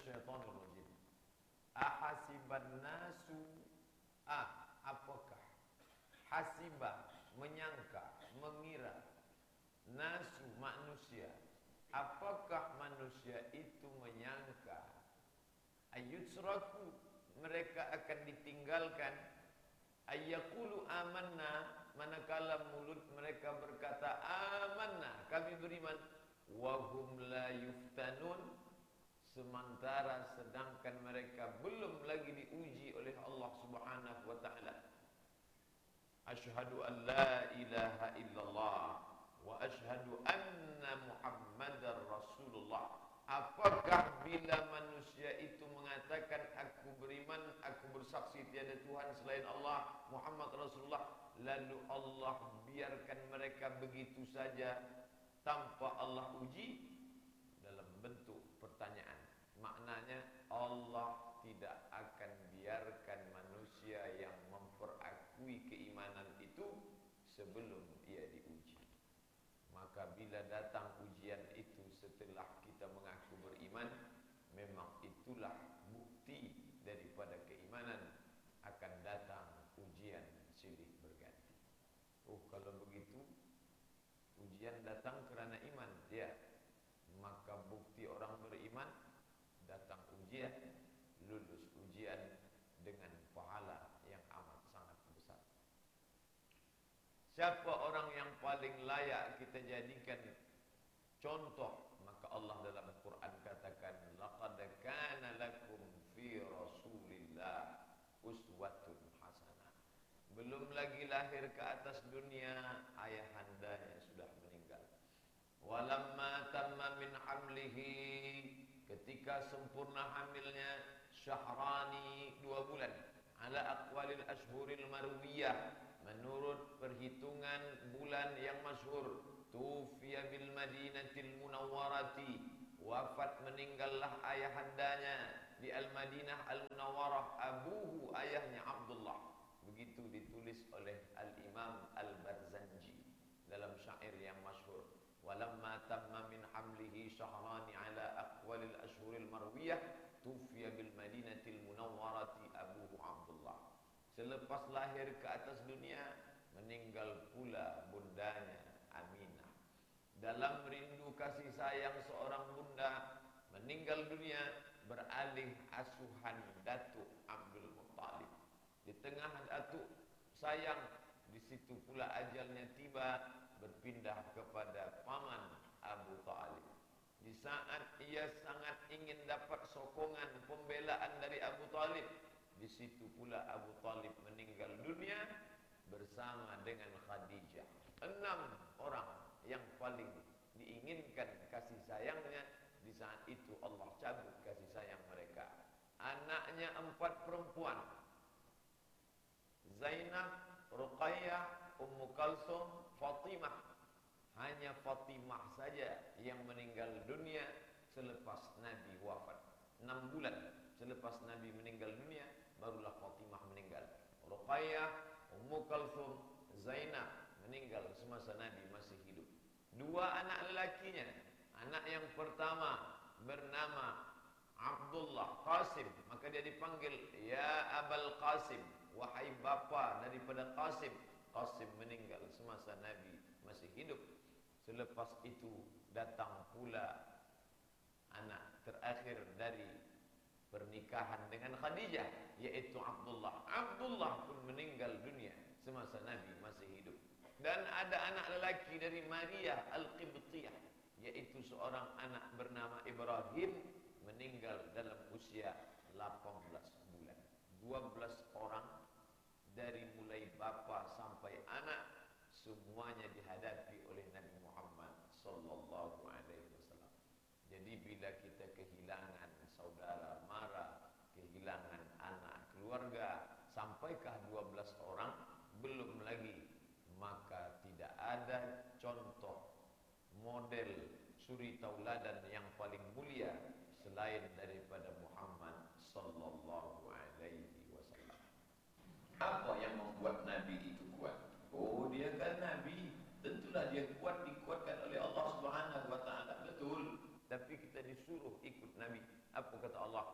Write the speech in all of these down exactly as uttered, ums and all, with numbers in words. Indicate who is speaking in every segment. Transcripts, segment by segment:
Speaker 1: minasyaitonir rajim. Ahasiban nasu, ah, apakah hasiba, menyangka, mengira, nasu, manusia, apakah manusia itu menyangka ayyutsraku, mereka akan ditinggalkan, ayyaqulu amanna, manakala mulut mereka berkata amanna, kami beriman, wahum la yuftanun, sementara sedangkan mereka belum lagi diuji oleh Allah Subhanahu wa taala. Asyhadu an la ilaha illallah wa asyhadu anna Muhammadar Rasulullah. Apakah bila manusia itu mengatakan aku beriman, aku bersaksi tiada Tuhan selain Allah, Muhammad Rasulullah, lalu Allah biarkan mereka begitu saja tanpa Allah uji? Dalam bentuk pertanyaan. Maknanya Allah tidak akan biarkan manusia yang memperakui keimanan itu sebelum ia diuji. Maka bila datang ujian itu setelah kita mengaku beriman, memang itulah bukti daripada keimanan. Akan datang ujian silih berganti. Oh, kalau begitu ujian datang kerana iman, ya, maka bukti orang beriman, datang ujian, lulus ujian dengan pahala yang amat sangat besar. Siapa orang yang paling layak kita jadikan contoh? Maka Allah dalam Al-Quran katakan, laqad kana lakum fi Rasulillah uswatun hasanah. Belum lagi lahir ke atas dunia, ayahandanya sudah meninggal. Walamma tamma min hamlihi, ketika sempurna hamilnya, syahrani, dua bulan, ala aqwalil ashhuril marwiyah, menurut perhitungan bulan yang masyhur, tufiya bil madinatil munawwarati, wafat meninggallah ayahandanya di al-Madinah al-Munawwarah, abuhu, ayahnya Abdullah. Begitu ditulis oleh al-Imam al-Barzanji dalam syair yang masyhur. Walamma tamma min hamlihi syahrani ala aqwalil ashhuril marwiyah, tufiya bil madinatil munawwarati abuhu Abdullah. Selepas lahir ke atas dunia, meninggal pula bundanya Aminah. Dalam rindu kasih sayang seorang bunda, meninggal dunia, beralih asuhan datuk Abdul Muttalib. Di tengah datuk sayang, di situ pula ajalnya tiba, berpindah kepada paman Abu Talib. Di saat ia sangat ingin dapat sokongan pembelaan dari Abu Talib, di situ pula Abu Talib meninggal dunia bersama dengan Khadijah. Enam orang yang paling diinginkan kasih sayangnya, di saat itu Allah cabut kasih sayang mereka. Anaknya empat perempuan, Zainab, Ruqayyah, Ummu Kalsum, Fatimah. Hanya Fatimah saja yang meninggal dunia selepas Nabi wafat. Enam bulan selepas Nabi meninggal dunia, barulah Fatimah meninggal. Ruqayyah, Ummu Kalsum, Zainab meninggal semasa Nabi masih hidup. Dua anak lelakinya, anak yang pertama bernama Abdullah Qasim, maka dia dipanggil ya Abul Qasim, wahai bapa daripada Qasim. Qasim meninggal semasa Nabi masih hidup. Selepas itu datang pula anak terakhir dari pernikahan dengan Khadijah, yaitu Abdullah. Abdullah pun meninggal dunia semasa Nabi masih hidup. Dan ada anak lelaki dari Maria Al-Qibtiyah, yaitu seorang anak bernama Ibrahim, meninggal dalam usia delapan belas bulan. dua belas orang dari mulai bapa sampai anak, semuanya dihadapi oleh Nabi Muhammad sallallahu alaihi wasallam. Jadi bila kita kehilangan saudara mara, kehilangan anak keluarga, sampaikah dua belas orang, belum lagi, maka tidak ada contoh model suri tauladan yang paling mulia selain daripada Muhammad sallallahu alaihi wasallam. Apa yang membuat Nabi itu kuat? Oh, dia kan Nabi, tentulah dia kuat, dikuatkan oleh Allah Subhanahu wa taala. Betul. Tapi kita disuruh ikut Nabi. Apa kata Allah?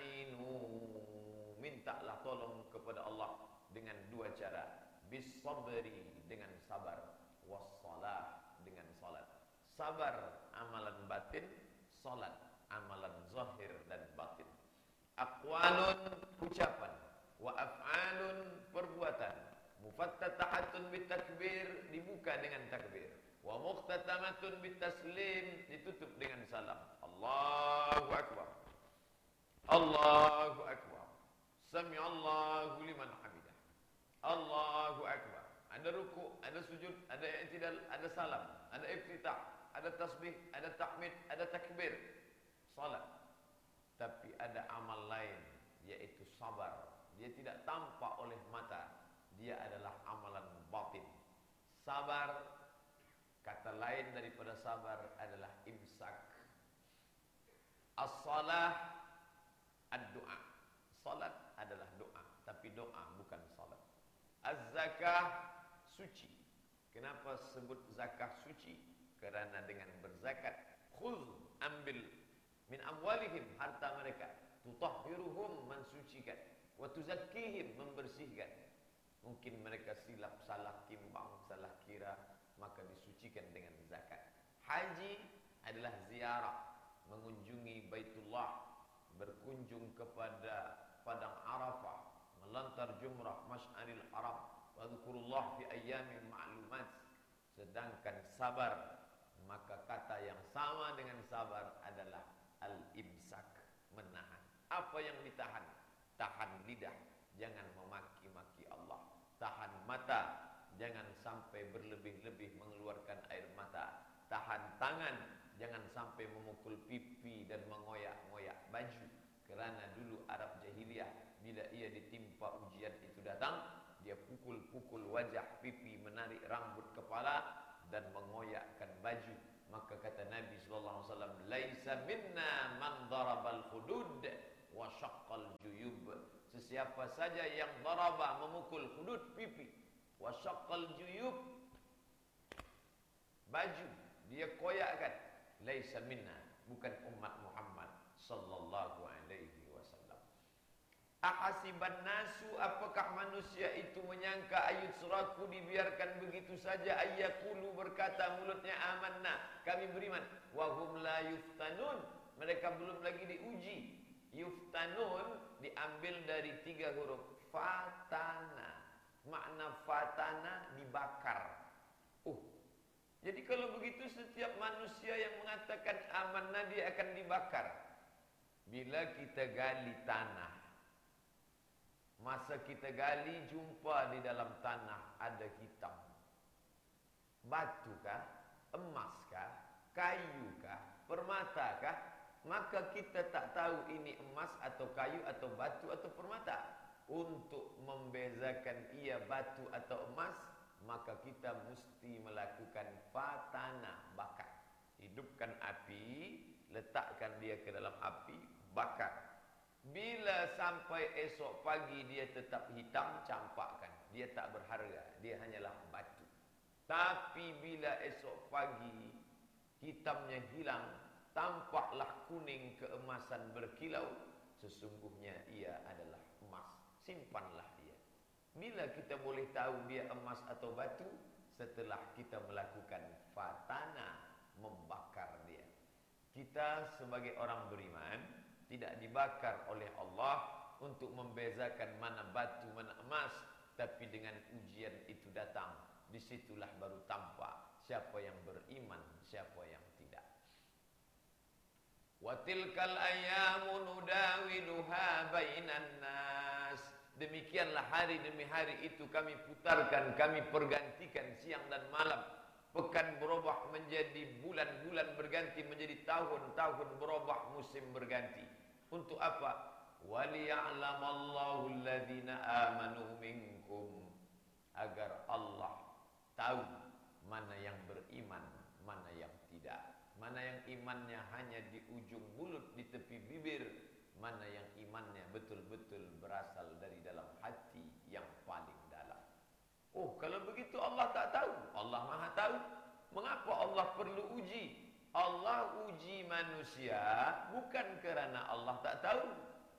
Speaker 1: Wasta'inu, mintalah tolong kepada Allah dengan dua cara. Bis-sabri, dengan sabar. Was-salah, dengan salat. Sabar amalan batin, salat amalan zahir dan batin. Aqwalun, ucapan, wa af'alun, perbuatan. Mufattatahatun bitakbir, dibuka dengan takbir. Wa muqtatamatun bitaslim, ditutup dengan salam. Allahu akbar. Allahu akbar. Sami'allahu liman hamidah. Allahu akbar. Ada ruku, ada sujud, ada i'tidal, ada salam, ada iftitah, ada tasbih, ada tahmid, ada takbir. Salat. Tapi ada amal lain, yaitu sabar. Dia tidak tampak oleh mata. Dia adalah amalan batin. Sabar, kata lain daripada sabar adalah imsak. As-salah, ad-du'a. Salat adalah doa, tapi doa bukan salat. Az-zakah, suci. Kenapa sebut zakah suci? Karena dengan berzakat, khuz, ambil min amwalihim, harta mereka, tutahhiruhum, mensucikan, wa tuzakkihim, membersihkan. Mungkin mereka silap, salah timbang, salah kira, maka disucikan dengan zakat. Haji adalah ziarah, mengunjungi Baitullah, berkunjung kepada padang Arafah, melantar jumrah Masy'aril Haram, wa dzkurullah fi ayyamin ma'lumat. Sedangkan sabar, maka kata yang sama dengan sabar adalah al-imsak, menahan. Apa yang ditahan? Tahan lidah, jangan memaki-maki Allah. Tahan mata, jangan sampai berlebih-lebih mengeluarkan air mata. Tahan tangan, jangan sampai memukul pipi dan mengoyak-ngoyak baju. Kerana dulu Arab jahiliyah, bila ia ditimpa ujian itu datang, dia pukul-pukul wajah, pipi, menarik rambut kepala dan mengoyakkan baju. Maka kata Nabi sallallahu alaihi wasallam, "Laisa minna man darabal hudud wa syaqqal juyub." Sesiapa saja yang daraba, memukul hudud, pipi, wa syaqqal juyub, baju, dia koyakkan, laisa minna, bukan umat Muhammad sallallahu alaihi wasallam. Ahasiban nasu, apakah manusia itu menyangka ayat suraku dibiarkan begitu saja, ayyakulu, berkata mulutnya, amanna, kami beriman, wahum la yuftanun, mereka belum lagi diuji. Yuftanun diambil dari tiga huruf, fatana. Makna fatana, dibakar. Oh, jadi kalau begitu setiap manusia yang mengatakan amanah, dia akan dibakar. Bila kita gali tanah, masa kita gali, jumpa di dalam tanah ada hitam. Batu kah? Emas kah? Kayu kah? Permata kah? Maka kita tak tahu ini emas atau kayu atau batu atau permata. Untuk membezakan ia batu atau emas, maka kita mesti melakukan fatana, bakar. Hidupkan api, letakkan dia ke dalam api, bakar. Bila sampai esok pagi dia tetap hitam, campakkan. Dia tak berharga, dia hanyalah batu. Tapi bila esok pagi hitamnya hilang, tampaklah kuning keemasan berkilau, sesungguhnya ia adalah emas. Simpanlah dia. Bila kita boleh tahu dia emas atau batu? Setelah kita melakukan fatana, membakar dia. Kita sebagai orang beriman tidak dibakar oleh Allah untuk membezakan mana batu, mana emas. Tapi dengan ujian itu datang, disitulah baru tampak siapa yang beriman, siapa yang tidak. Wa tilkal ayyamu nudawiluha bainan nas. Demikianlah hari demi hari itu kami putarkan, kami pergantikan siang dan malam. Pekan berubah menjadi bulan-bulan berganti, menjadi tahun-tahun berubah, musim berganti. Untuk apa? Waliya'lamallahu alladhina amanu minkum, agar Allah tahu mana yang beriman, mana yang tidak. Mana yang imannya hanya di ujung mulut, di tepi bibir, mana yang imannya betul-betul berasal dari dalam hati yang paling dalam. Oh, kalau begitu Allah tak tahu? Allah Maha tahu. Mengapa Allah perlu uji? Allah uji manusia bukan kerana Allah tak tahu,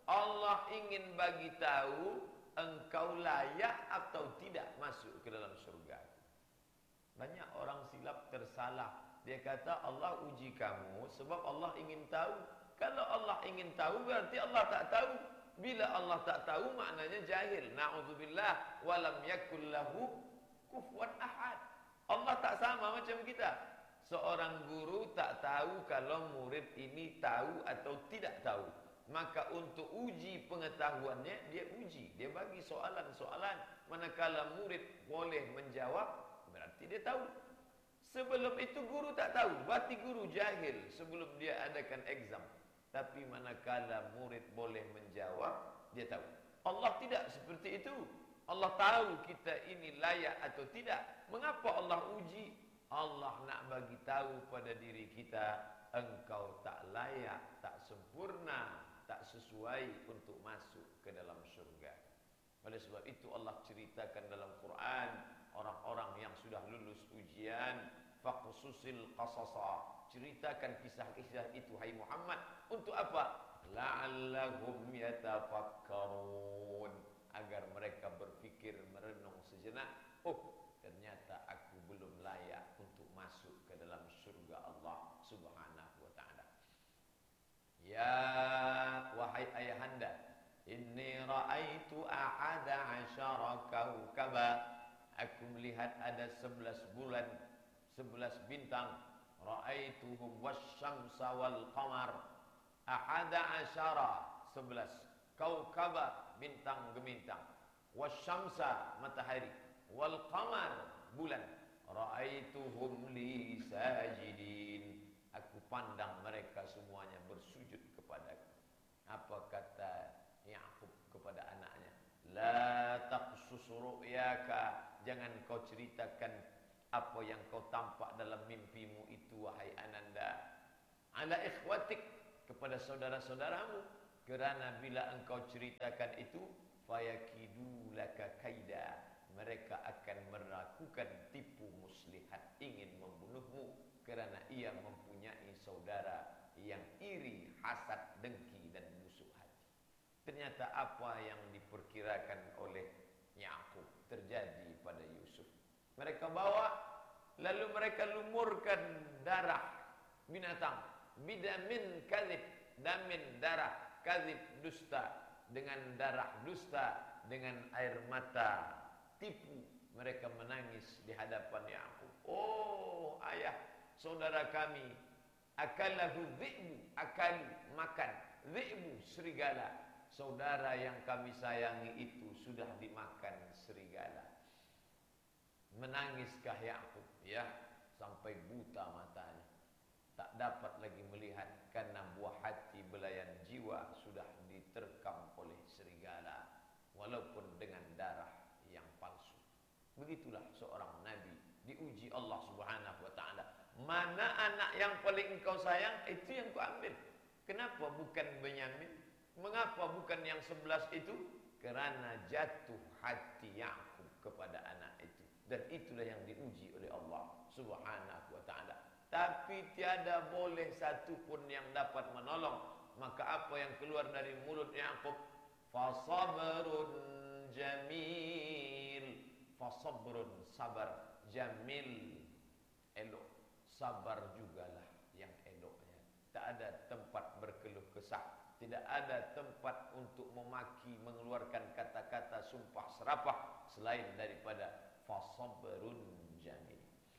Speaker 1: Allah ingin bagi tahu engkau layak atau tidak masuk ke dalam surga. Banyak orang silap tersalah. Dia kata Allah uji kamu sebab Allah ingin tahu. Kalau Allah ingin tahu berarti Allah tak tahu. Bila Allah tak tahu maknanya jahil. Na'udzubillah walam yakul lahu kufuwan ahad. Allah tak sama macam kita. Seorang guru tak tahu kalau murid ini tahu atau tidak tahu. Maka untuk uji pengetahuannya dia uji. Dia bagi soalan-soalan. Manakala murid boleh menjawab berarti dia tahu. Sebelum itu guru tak tahu. Berarti guru jahil sebelum dia adakan exam. Tapi manakala murid boleh menjawab, dia tahu. Allah tidak seperti itu. Allah tahu kita ini layak atau tidak. Mengapa Allah uji? Allah nak bagi tahu pada diri kita, engkau tak layak, tak sempurna, tak sesuai untuk masuk ke dalam syurga. Oleh sebab itu Allah ceritakan dalam Quran, orang-orang yang sudah lulus ujian, faqsusil qasasa, ceritakan kisah-kisah itu hai Muhammad. Untuk apa? La'allahum yatafakkarun, agar mereka berfikir, merenung sejenak. Oh, ternyata aku belum layak untuk masuk ke dalam surga Allah Subhanahu wa ta'ala. Ya wahai ayahanda, inni ra'aitu ahada asyara kawkaba, aku melihat ada sebelas bulan, sebelas bintang. Ra'aituhum wasyamsa wal qamar. Ahada asyara, sebelas. Kaukaba, bintang gemintang. Wasyamsa, matahari. Wal qamar, bulan. Ra'aituhum li sajidin. Aku pandang mereka semuanya bersujud kepadaku. Apa kata Ya'qub kepada anaknya? La taqsus ru'yaka, jangan kau ceritakan apa yang kau tampak dalam mimpimu itu wahai ananda. Ala ikhwatik, kepada saudara-saudaramu, kerana bila engkau ceritakan itu fayakidu laka kaida, mereka akan melakukan tipu muslihat, ingin membunuhmu kerana ia mempunyai saudara yang iri, hasad, dengki dan musuh hati. Ternyata apa yang diperkirakan oleh Ya'qub terjadi pada Yusuf. Mereka bawa, lalu mereka lumurkan darah binatang, bidamin kadhib, damin darah, kadhib dusta, dengan darah dusta, dengan air mata tipu. Mereka menangis di hadapan Ya'qub. Oh ayah, saudara kami, akalahu dhi'bu, akal, makan, dhi'bu, serigala. Saudara yang kami sayangi itu sudah dimakan serigala. Menangiskah Ya'qub? Ya, sampai buta matanya. Tak dapat lagi melihat karena buah hati belayan jiwa sudah diterkam oleh serigala, walaupun dengan darah yang palsu. Begitulah seorang nabi diuji Allah Subhanahu wa ta'ala. Mana anak yang paling engkau sayang, itu yang kau ambil. Kenapa bukan Benyamin? Mengapa bukan yang sebelas itu? Kerana jatuh hati Ya'qub kepada anak itu. Dan itulah yang diuji oleh Allah Subhanahu wa ta'ala. Tapi tiada boleh satu pun yang dapat menolong. Maka apa yang keluar dari mulut Ya'qub? Fasabrun jamil. Fasabrun, sabar. Jamil, elok. Sabar jugalah yang eloknya. Tak ada tempat berkeluh kesah. Tidak ada tempat untuk memaki, mengeluarkan kata-kata sumpah serapah selain daripada fasabrun jamil.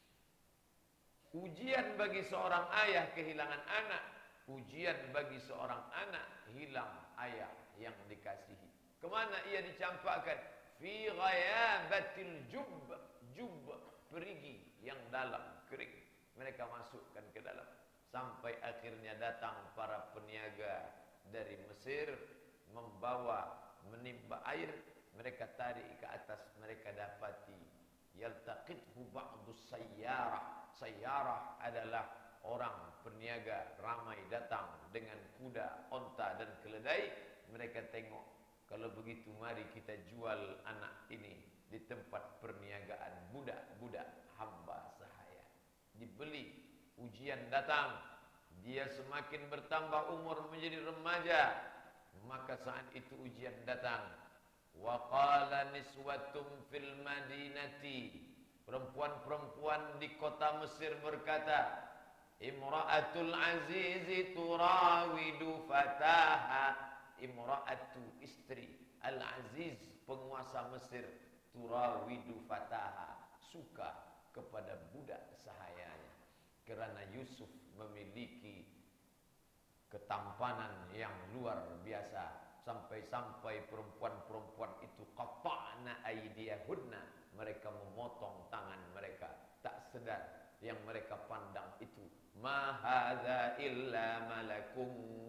Speaker 1: Ujian bagi seorang ayah kehilangan anak, ujian bagi seorang anak hilang ayah yang dikasihi. Kemana ia dicampakkan? Fi ghayabatil jub, jub, perigi yang dalam, kering. Mereka masukkan ke dalam. Sampai akhirnya datang para peniaga dari Mesir membawa, menimba air. Mereka tarik ke atas, mereka dapati yaltaqithu ba'du sayyarah. Sayyarah adalah orang perniaga ramai datang dengan kuda, onta dan keledai. Mereka tengok, kalau begitu mari kita jual anak ini di tempat perniagaan budak-budak hamba sahaya. Dibeli, ujian datang, dia semakin bertambah umur menjadi remaja. maka saat itu ujian datang. Wa qala niswatum fil madinati, perempuan-perempuan di kota Mesir berkata, Imra'atul azizi turawidu fataha. Imra'atu, istri Al-Aziz, penguasa Mesir, turawidu fataha, suka kepada budak sahayanya. Kerana Yusuf memiliki ketampanan yang luar biasa, sampai-sampai perempuan-perempuan itu qata'na aydiyahunna, mereka memotong tangan mereka, tak sedar yang mereka pandang itu ma hadza illa malakum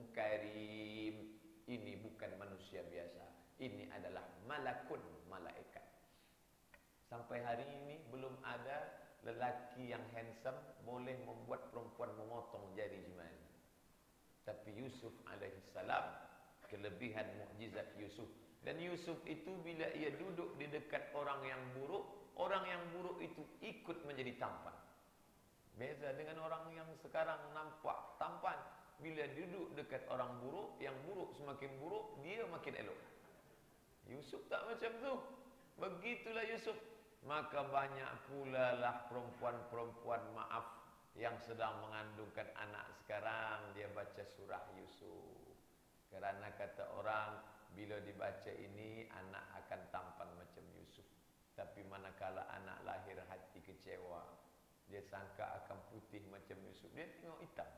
Speaker 1: karim, ini bukan manusia biasa, ini adalah malakun, malaikat. Sampai hari ini belum ada lelaki yang handsome boleh membuat perempuan memotong jari jemari. Tapi Yusuf alaihissalam, kelebihan mukjizat Yusuf. Dan Yusuf itu bila ia duduk di dekat orang yang buruk, orang yang buruk itu ikut menjadi tampan. Beza dengan orang yang sekarang nampak tampan, bila duduk dekat orang buruk, yang buruk semakin buruk, dia makin elok. Yusuf tak macam tu. Begitulah Yusuf. Maka banyak pula lah perempuan-perempuan maaf yang sedang mengandungkan anak sekarang, dia baca surah Yusuf. Kerana kata orang, bila dibaca ini, anak akan tampan macam Yusuf. Tapi manakala anak lahir hati kecewa, dia sangka akan putih macam Yusuf, dia tengok hitam.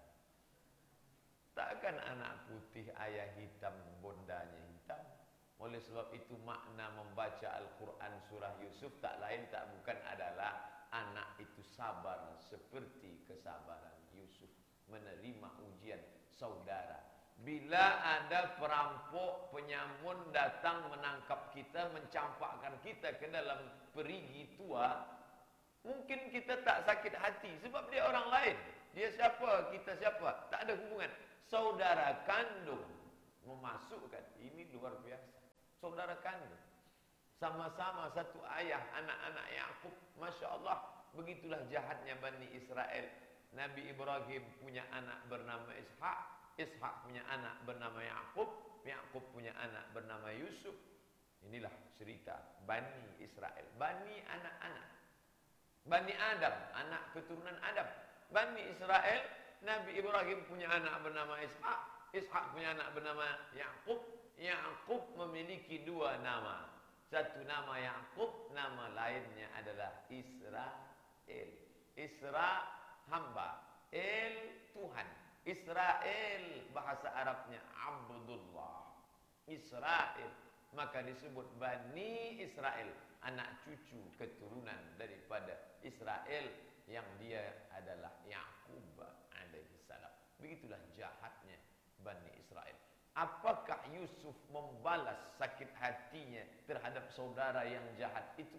Speaker 1: Takkan anak putih ayah hitam, bondanya hitam. Oleh sebab itu makna membaca Al-Quran surah Yusuf tak lain tak bukan adalah anak itu sabar seperti kesabaran Yusuf menerima ujian saudara. Bila ada perampok, penyamun datang menangkap kita, mencampakkan kita ke dalam perigi tua, mungkin kita tak sakit hati sebab dia orang lain. Dia siapa, kita siapa, tak ada hubungan. Saudara kandung memasukkan, ini luar biasa. Saudara kandung, sama-sama satu ayah, anak-anak Yakub. Masya Allah, begitulah jahatnya Bani Israel. Nabi Ibrahim punya anak bernama Ishak, Ishak punya anak bernama Yakub, Yakub punya anak bernama Yusuf. Inilah cerita Bani Israel, Bani anak-anak, Bani Adam, anak keturunan Adam. Bani Israel, Nabi Ibrahim punya anak bernama Ishak, Ishak punya anak bernama Yakub. Yakub memiliki dua nama. Satu nama Yakub, nama lainnya adalah Israel. Isra, hamba. El, Tuhan. Israel, bahasa Arabnya Abdullah. Israel, maka disebut Bani Israel, anak cucu keturunan daripada Israel, yang dia adalah Yakub alaihissalam. Begitulah jahatnya Bani Israel. Apakah Yusuf membalas sakit hatinya terhadap saudara yang jahat itu?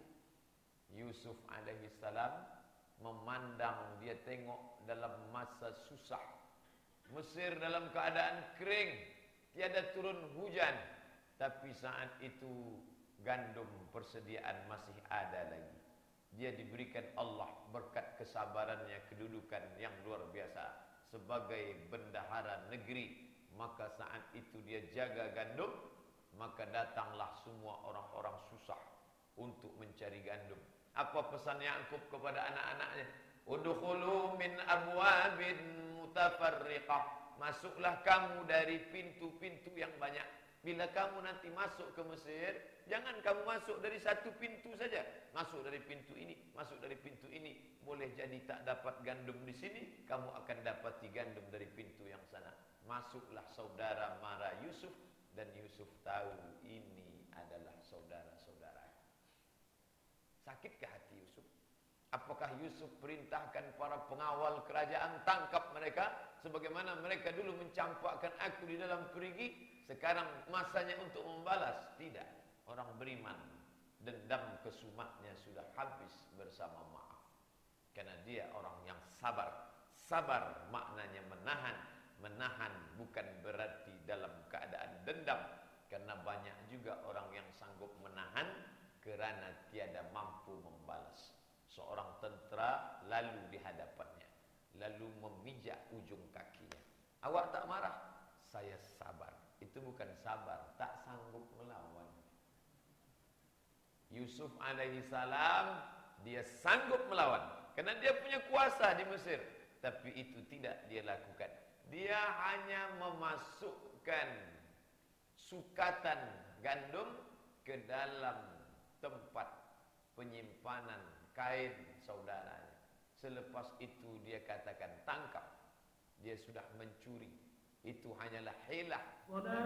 Speaker 1: Yusuf alaihissalam memandang, dia tengok dalam masa susah, Mesir dalam keadaan kering, tiada turun hujan, tapi saat itu gandum persediaan masih ada lagi. Dia diberikan Allah berkat kesabarannya, kedudukan yang luar biasa sebagai bendahara negeri. Maka saat itu dia jaga gandum, maka datanglah semua orang-orang susah untuk mencari gandum. Apa pesan Yakub kepada anak-anaknya? Udkhulu min abwabin mutafarriqah. Masuklah kamu dari pintu-pintu yang banyak. Bila kamu nanti masuk ke Mesir, jangan kamu masuk dari satu pintu saja. Masuk dari pintu ini, masuk dari pintu ini. Boleh jadi tak dapat gandum di sini, kamu akan dapati gandum dari pintu yang sana. Masuklah saudara mara Yusuf, dan Yusuf tahu ini adalah saudara-saudara. Sakitkah hati Yusuf? Apakah Yusuf perintahkan para pengawal kerajaan tangkap mereka sebagaimana mereka dulu mencampakkan aku di dalam perigi? Sekarang masanya untuk membalas. Tidak. Orang beriman, dendam kesumatnya sudah habis bersama maaf. Karena dia orang yang sabar. Sabar maknanya menahan. Menahan bukan berarti dalam keadaan dendam. Karena banyak juga orang yang sanggup menahan kerana tiada mampu membalas. Seorang tentera lalu di hadapannya, lalu memijak ujung kakinya. Awak tak marah? Saya sabar. Itu itu bukan sabar, tak sanggup melawan. Yusuf alaihi salam dia sanggup melawan karena dia punya kuasa di Mesir, tapi itu tidak dia lakukan. Dia hanya memasukkan sukatan gandum ke dalam tempat penyimpanan kain saudaranya. Selepas itu dia katakan tangkap. Dia sudah mencuri. Itu hanyalah hilah.